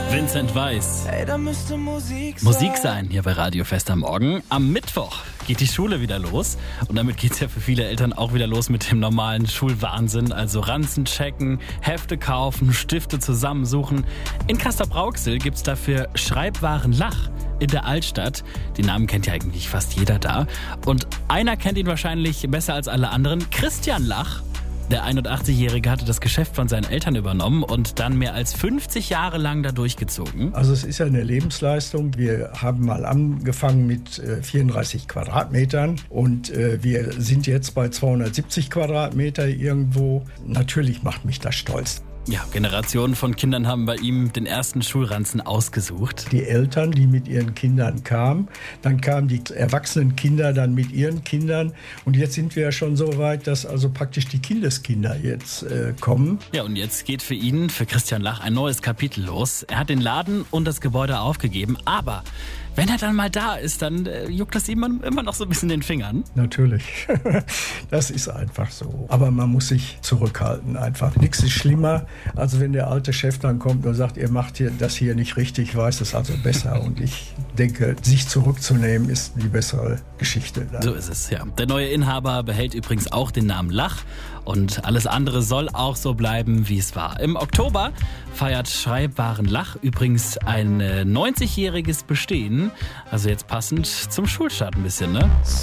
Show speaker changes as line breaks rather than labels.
Vincent Weiss.
Ey, da müsste Musik
Sein hier bei Radio Fest am Morgen. Am Mittwoch geht die Schule wieder los. Und damit geht's ja für viele Eltern auch wieder los mit dem normalen Schulwahnsinn. Also Ranzen checken, Hefte kaufen, Stifte zusammensuchen. In Castrop-Rauxel gibt's dafür Schreibwaren Lach in der Altstadt. Den Namen kennt ja eigentlich fast jeder da. Und einer kennt ihn wahrscheinlich besser als alle anderen. Christian Lach. Der 81-Jährige hatte das Geschäft von seinen Eltern übernommen und dann mehr als 50 Jahre lang da durchgezogen.
Also es ist ja eine Lebensleistung. Wir haben mal angefangen mit 34 Quadratmetern und wir sind jetzt bei 270 Quadratmeter irgendwo. Natürlich macht mich das stolz.
Ja, Generationen von Kindern haben bei ihm den ersten Schulranzen ausgesucht.
Die Eltern, die mit ihren Kindern kamen, dann kamen die erwachsenen Kinder dann mit ihren Kindern und jetzt sind wir ja schon so weit, dass also praktisch die Kindeskinder jetzt kommen.
Ja, und jetzt geht für ihn, für Christian Lach, ein neues Kapitel los. Er hat den Laden und das Gebäude aufgegeben, aber wenn er dann mal da ist, dann juckt das ihm immer noch so ein bisschen den Fingern.
Natürlich, das ist einfach so. Aber man muss sich zurückhalten einfach. Nichts ist schlimmer, als wenn der alte Chef dann kommt und sagt, ihr macht hier das hier nicht richtig, ich weiß es also besser. Und ich denke, sich zurückzunehmen ist die bessere Geschichte dann.
So ist es, ja. Der neue Inhaber behält übrigens auch den Namen Lach und alles andere soll auch so bleiben, wie es war. Im Oktober feiert Schreibwaren Lach übrigens ein 90-jähriges Bestehen. Also jetzt passend zum Schulstart ein bisschen, ne?